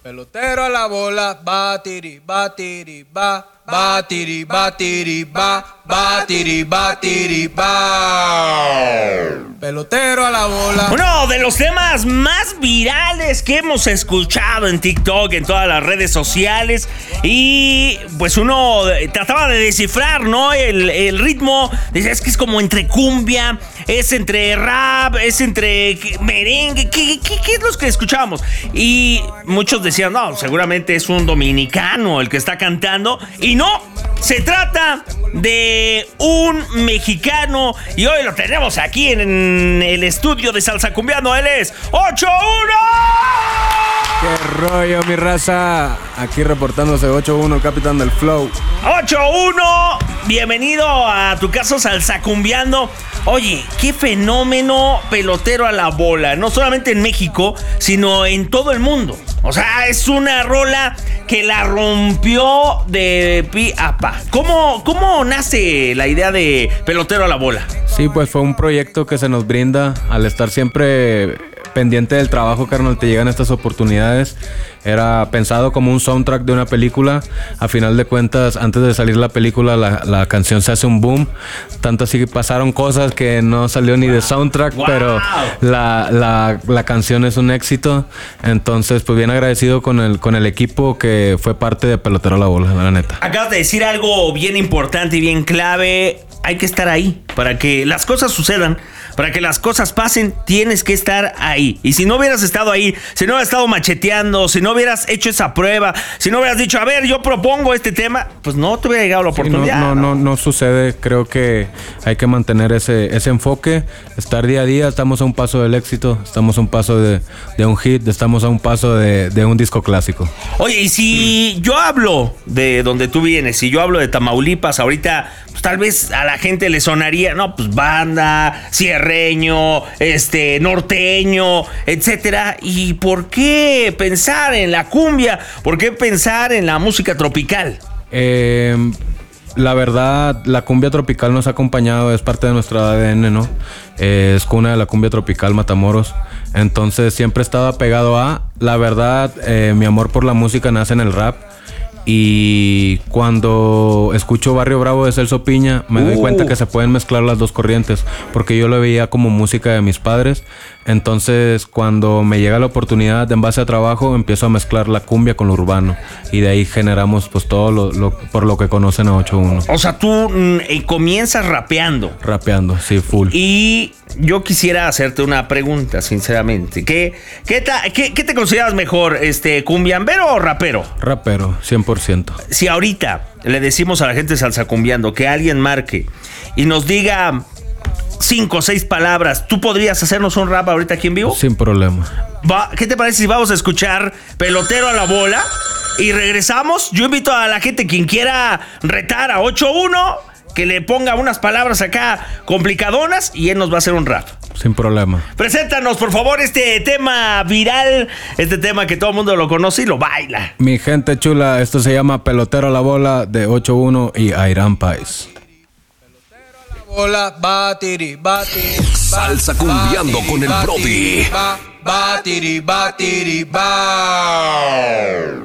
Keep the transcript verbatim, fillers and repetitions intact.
Pelotero a la bola, batiri, batiri, ba, batiri, batiri, ba, batiri, batiri, ba. Pelotero a la bola. Uno de los temas más virales que hemos escuchado en TikTok, en todas las redes sociales. Y pues uno trataba de descifrar, ¿no? El, el ritmo. Decía, es que es como entre cumbia, es entre rap, es entre merengue. ¿Qué, qué, qué es lo que escuchábamos? Y muchos decían, no, seguramente es un dominicano el que está cantando. Y no, se trata de un mexicano. Y hoy lo tenemos aquí en el estudio de Salsa Cumbiando. Él es ocho uno. ¡Qué rollo, mi raza! Aquí reportándose ocho uno, el capitán del flow. ocho uno, bienvenido a tu caso Salsa Cumbiando. Oye, qué fenómeno pelotero a la bola. No solamente en México, sino en todo el mundo. O sea, es una rola que la rompió de pi a pa. ¿Cómo, cómo nace la idea de pelotero a la bola? Sí, pues fue un proyecto que se nos brinda al estar siempre pendiente del trabajo, carnal. Te llegan estas oportunidades. Era pensado como un soundtrack de una película. A final de cuentas, antes de salir la película, la, la canción se hace un boom. Tanto así que pasaron cosas que no salió ni de soundtrack, wow. Pero la, la, la canción es un éxito. Entonces, pues bien agradecido con el, con el equipo que fue parte de Pelotero a la Bola, la neta. Acabas de decir algo bien importante y bien clave. Hay que estar ahí para que las cosas sucedan, para que las cosas pasen. Tienes que estar ahí. Y si no hubieras estado ahí, si no hubieras estado macheteando, si no hubieras hecho esa prueba, si no hubieras dicho, a ver, yo propongo este tema, pues no te hubiera llegado la oportunidad. Sí, no, no, no, no sucede. Creo que hay que mantener ese, ese enfoque, estar día a día. Estamos a un paso del éxito, estamos a un paso de, de un hit, estamos a un paso de, de un disco clásico. Oye, y si mm. yo hablo de donde tú vienes, si yo hablo de Tamaulipas, ahorita pues, tal vez a la gente le sonaría, no, pues banda, cierreño, este, norteño, etcétera. ¿Y por qué pensar en la cumbia? ¿Por qué pensar en la música tropical? Eh, la verdad, la cumbia tropical nos ha acompañado, es parte de nuestro A D N, ¿no? Eh, es cuna de la cumbia tropical Matamoros. Entonces siempre he estado apegado a, la verdad, eh, mi amor por la música nace en el rap. Y cuando escucho Barrio Bravo de Celso Piña, me uh. doy cuenta que se pueden mezclar las dos corrientes, porque yo lo veía como música de mis padres. Entonces, cuando me llega la oportunidad, en base a trabajo, empiezo a mezclar la cumbia con lo urbano. Y de ahí generamos pues todo lo, lo por lo que conocen a ocho uno. O sea, tú mm, comienzas rapeando. Rapeando, sí, full. Y yo quisiera hacerte una pregunta, sinceramente. ¿Qué, qué, ta, qué, qué te consideras mejor, este, cumbiambero o rapero? Rapero, cien por ciento. Si ahorita le decimos a la gente Salsa Cumbiando que alguien marque y nos diga cinco o seis palabras, ¿tú podrías hacernos un rap ahorita aquí en vivo? Sin problema. Va, ¿qué te parece si vamos a escuchar Pelotero a la Bola y regresamos? Yo invito a la gente, quien quiera retar a ocho uno, que le ponga unas palabras acá complicadonas y él nos va a hacer un rap. Sin problema. Preséntanos, por favor, este tema viral, este tema que todo el mundo lo conoce y lo baila. Mi gente chula, esto se llama Pelotero a la Bola de ocho uno y Airan Pais. Pelotero a la bola, batiri, batiri. Salsa Cumbiando con el Brody. Batiri, batiri, batiri, ba.